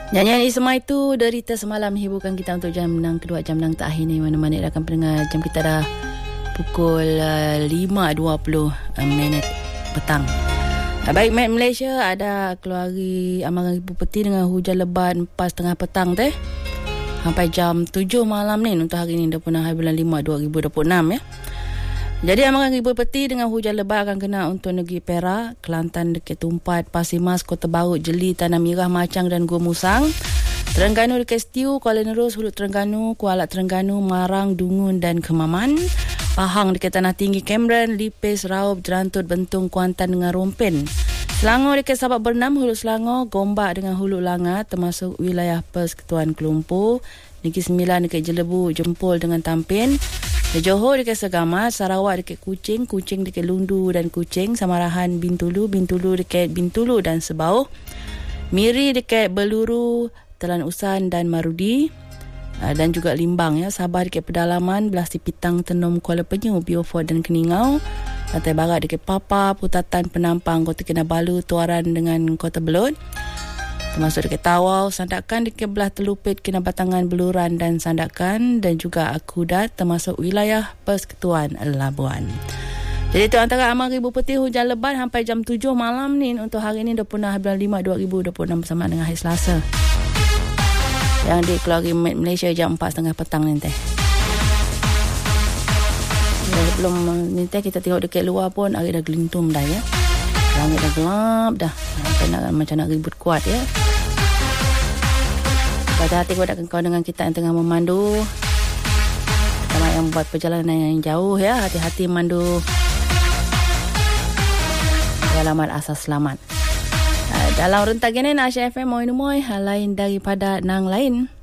Nyanyian Isma itu derita semalam hiburkan kita untuk jam 6 kedua, jam 6 terakhir ni. Mana-mana akan pendengar, jam kita dah pukul 5.20 minit petang. Baik, Met Malaysia ada keluari amaran Ibu Peti dengan hujan lebat 4.30 petang teh sampai jam 7 malam ni untuk hari ni 26 hari bulan 5 2026 ya. Jadi amaran Ibu Peti dengan hujan lebat akan kena untuk negeri Perak, Kelantan, Dekat Tumpat, Pasir Mas, Kota Baru, Jeli, Tanah Merah, Macang dan Gua Musang. Terengganu, Dekat Setiu, Kuala Nerus, Hulu Terengganu, Kuala Terengganu, Marang, Dungun dan Kemaman. Pahang, Dekat Tanah Tinggi, Cameron, Lipis, Raub, Jerantut, Bentung, Kuantan dengan Rompin. Selangor, Dekat Sabak Bernam, Hulu Selangor, Gombak dengan Hulu Langat termasuk wilayah Persekutuan Kelumpur. Negeri Sembilan, Dekat Jelebu, Jempol dengan Tampin. Johor, Dekat Segamat, Sarawak, Dekat Kuching, Kuching dekat Lundu dan Kuching, Samarahan, Bintulu, Bintulu dekat Bintulu dan Sebauh, Miri dekat Beluru, Telan Usan dan Marudi, dan juga Limbang ya. Sabah dekat Pedalaman, Belasti Pitang, Tenom, Kuala Penyu, Beaufort dan Keningau. Pantai Barat dekat Papa, Putatan, Penampang, Kota Kinabalu, Tuaran dengan Kota Belud. Termasuk dekat Tawau, Sandakan dekat belah Telupit, Kinabatangan, Beluran dan Sandakan, dan juga Akudat termasuk wilayah Persekutuan Labuan. Jadi itu antara amaran Ibu Peti hujan lebat sampai jam 7 malam ni untuk hari ni 26 bulan 5 2026 bersama dengan hari Selasa. Yang dikeluari Malaysia jam 4.30 petang ni teh. Ya, sebelum ni teh kita tengok dekat luar pun hari dah gelintum dah ya. Langit dah gelap dah. Macam nak ribut kuat ya. Hati-hati kepada kawan dengan kita yang tengah memandu, sama yang buat perjalanan yang jauh ya. Hati-hati mandu alamat asal selamat. Dalam rentak ini Asya FM Moy Numoy, hal lain daripada nang lain.